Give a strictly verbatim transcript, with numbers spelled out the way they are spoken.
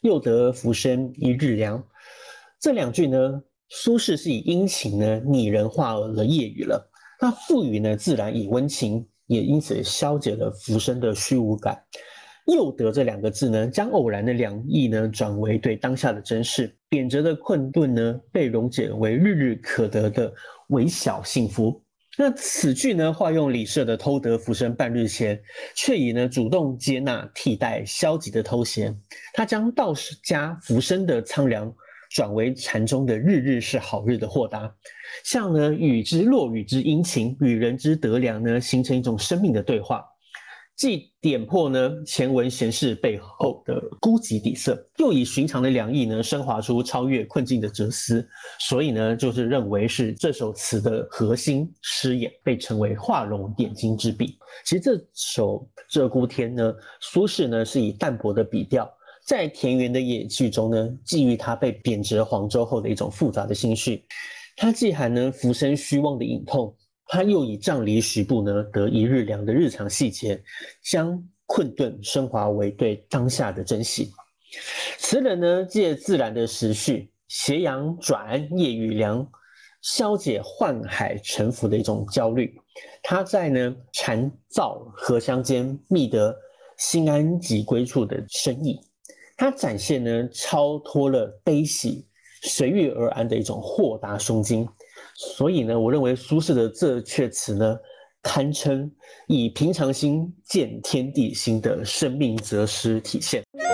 又得浮生一日凉。这两句呢，苏轼是以殷勤呢拟人化了夜雨了，那赋予呢自然以温情，也因此消解了浮生的虚无感。又得这两个字呢，将偶然的两意呢转为对当下的珍视，贬谪的困顿呢被溶解为日日可得的微小幸福。那此句呢，化用李涉的偷得浮生半日闲，却以呢主动接纳替代消极的偷闲。他将道家浮生的苍凉转为禅中的日日是好日的豁达，像呢雨之落雨之阴晴，与人之得凉呢，形成一种生命的对话。既点破呢前文闲事背后的孤寂底色，又以寻常的良意呢升华出超越困境的哲思，所以呢就是认为是这首词的核心诗眼，被称为画龙点睛之笔。其实这首《鹧鸪天》呢，苏轼呢是以淡泊的笔调，在田园的野趣中呢，寄予他被贬谪黄州后的一种复杂的心绪。他既含呢浮生虚妄的隐痛，他又以杖藜徐步呢得一日凉的日常细节，将困顿升华为对当下的珍惜。词人呢借自然的时序，斜阳转夜雨凉，消解宦海沉浮的一种焦虑。他在呢禅躁荷香间觅得心安即归处的深意。他展现呢超脱了悲喜，随遇而安的一种豁达胸襟。所以呢，我认为苏轼的这阙词呢，堪称以平常心见天地心的生命哲思体现。